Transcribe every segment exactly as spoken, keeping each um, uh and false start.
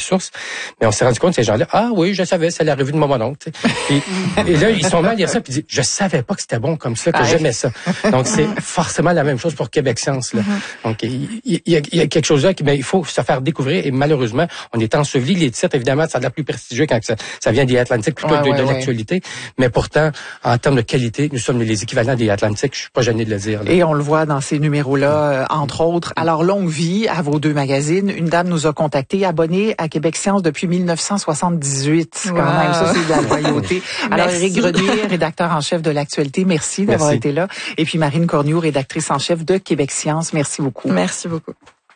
source. Mais on s'est rendu compte, ces gens-là, ah oui, je savais, c'est la revue de mon oncle. Et, et là, ils sont mal à dire ça, puis ils disent, je savais pas que c'était bon comme ça, que j'aimais ça. Donc, c'est forcément la même chose pour Québec Science, là. Donc, il, il, il, y a, il y a quelque chose là qui, ben, il faut se faire découvrir, et malheureusement, on est enseveli. Les titres, évidemment, ça a de la plus prestigieux quand ça, ça vient des Atlantiques plutôt ouais, que de, ouais, de l'actualité. Ouais. Mais pourtant, en termes de qualité, nous sommes les équivalents des Atlantiques. Je suis pas gêné de le dire, là. Et on le voit dans ces numéros-là, euh, entre autres. Alors, longue vie à vos deux magazines. Une dame nous a contactés, abonnée à Québec Science depuis mille neuf cent soixante-dix-huit. Wow. Quand même, ça, c'est de la loyauté. Alors, Éric Grenier, rédacteur en chef de l'actualité, merci d'avoir merci. été là. Et puis, Marine Cornioux, rédactrice en chef de Québec Science. Merci beaucoup. Merci beaucoup.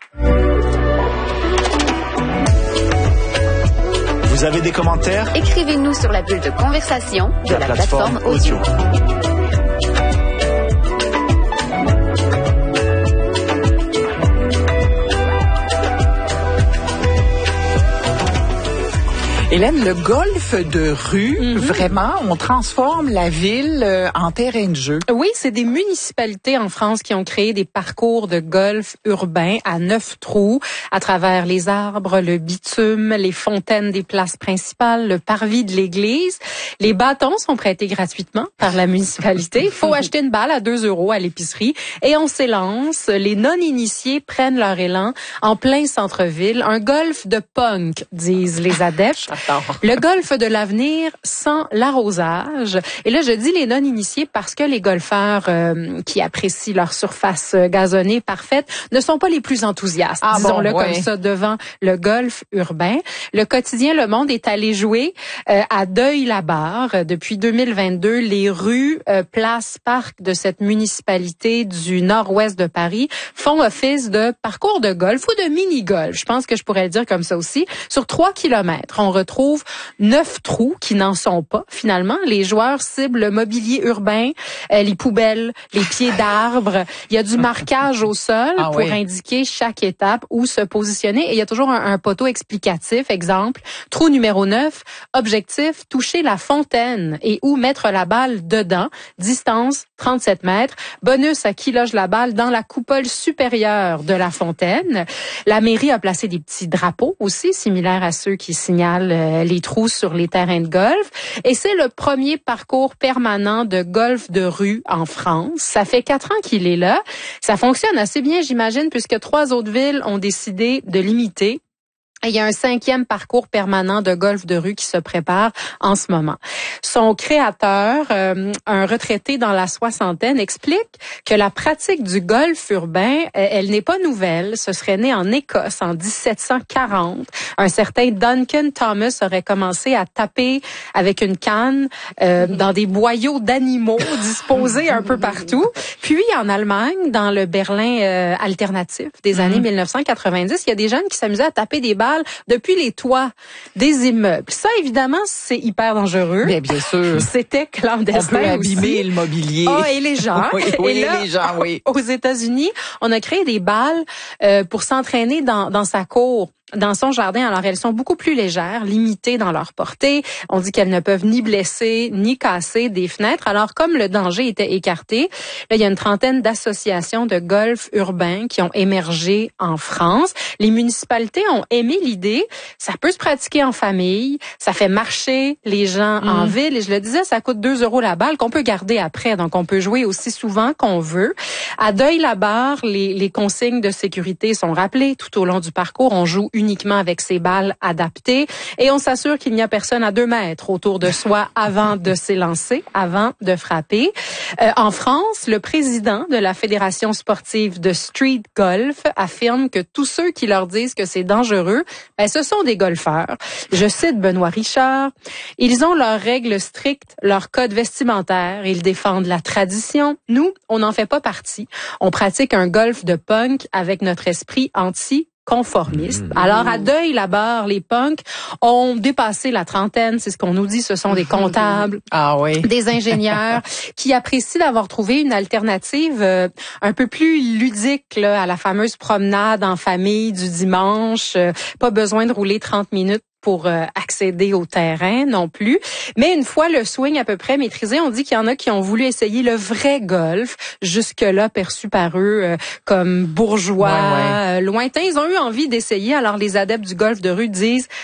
Vous avez des commentaires? Écrivez-nous sur la bulle de conversation de la, la plateforme, plateforme audio. Hélène, le golf de rue, mm-hmm. vraiment, on transforme la ville euh, en terrain de jeu. Oui, c'est des municipalités en France qui ont créé des parcours de golf urbain à neuf trous à travers les arbres, le bitume, les fontaines des places principales, le parvis de l'église. Les bâtons sont prêtés gratuitement par la municipalité. Il faut acheter une balle à deux euros à l'épicerie et on s'élance. Les non-initiés prennent leur élan en plein centre-ville. Un golf de punk, disent les adeptes. Le golf de l'avenir sans l'arrosage. Et là, je dis les non-initiés parce que les golfeurs euh, qui apprécient leur surface gazonnée parfaite ne sont pas les plus enthousiastes, ah disons-le bon, ouais. comme ça, devant le golf urbain. Le quotidien Le Monde est allé jouer euh, à Deuil-la-Barre. Depuis deux mille vingt-deux, les rues, euh, places, parcs de cette municipalité du nord-ouest de Paris font office de parcours de golf ou de mini-golf. Je pense que je pourrais le dire comme ça aussi. Sur trois kilomètres, on retrouve trouve neuf trous qui n'en sont pas, finalement. Les joueurs ciblent le mobilier urbain, euh, les poubelles, les pieds d'arbres. Il y a du marquage au sol ah, pour oui. indiquer chaque étape où se positionner. Et il y a toujours un, un poteau explicatif. Exemple, trou numéro neuf, objectif, toucher la fontaine et où mettre la balle dedans. Distance, trente-sept mètres. Bonus à qui loge la balle dans la coupole supérieure de la fontaine. La mairie a placé des petits drapeaux aussi, similaires à ceux qui signalent les trous sur les terrains de golf. Et c'est le premier parcours permanent de golf de rue en France. Ça fait quatre ans qu'il est là. Ça fonctionne assez bien, j'imagine, puisque trois autres villes ont décidé de l'imiter. Il y a un cinquième parcours permanent de golf de rue qui se prépare en ce moment. Son créateur, euh, un retraité dans la soixantaine, explique que la pratique du golf urbain, elle n'est pas nouvelle. Ce serait né en Écosse en dix-sept cent quarante. Un certain Duncan Thomas aurait commencé à taper avec une canne euh, dans des boyaux d'animaux disposés un peu partout. Puis en Allemagne, dans le Berlin euh, alternatif des années mille neuf cent quatre-vingt-dix, il y a des jeunes qui s'amusaient à taper des balles depuis les toits des immeubles. Ça, évidemment, c'est hyper dangereux. Mais bien sûr. C'était clandestin. On peut abîmer le mobilier. Ah, et les gens. oui, oui, et là, les gens, oui. Aux États-Unis, on a créé des balles euh, pour s'entraîner dans, dans sa cour, dans son jardin. Alors, elles sont beaucoup plus légères, limitées dans leur portée. On dit qu'elles ne peuvent ni blesser, ni casser des fenêtres. Alors, comme le danger était écarté, là, il y a une trentaine d'associations de golf urbain qui ont émergé en France. Les municipalités ont aimé l'idée. Ça peut se pratiquer en famille. Ça fait marcher les gens mmh. en ville. Et je le disais, ça coûte deux euros la balle qu'on peut garder après. Donc, on peut jouer aussi souvent qu'on veut. À Deuil-la-Barre, les, les consignes de sécurité sont rappelées tout au long du parcours. On joue uniquement avec ses balles adaptées et on s'assure qu'il n'y a personne à deux mètres autour de soi avant de s'élancer, avant de frapper. Euh, en France, le président de la Fédération sportive de street golf affirme que tous ceux qui leur disent que c'est dangereux, ben, ce sont des golfeurs. Je cite Benoît Richard. Ils ont leurs règles strictes, leur code vestimentaire. Ils défendent la tradition. Nous, on n'en fait pas partie. On pratique un golf de punk avec notre esprit anti conformistes. Alors, à Deuil-la-Barre, les punks ont dépassé la trentaine. C'est ce qu'on nous dit. Ce sont des comptables, ah oui. des ingénieurs qui apprécient d'avoir trouvé une alternative euh, un peu plus ludique là, à la fameuse promenade en famille du dimanche. Euh, pas besoin de rouler trente minutes pour euh, accéder au terrain non plus. Mais une fois le swing à peu près maîtrisé, on dit qu'il y en a qui ont voulu essayer le vrai golf, jusque-là perçu par eux euh, comme bourgeois, ouais, ouais. Euh, lointains. Ils ont eu envie d'essayer. Alors les adeptes du golf de rue disent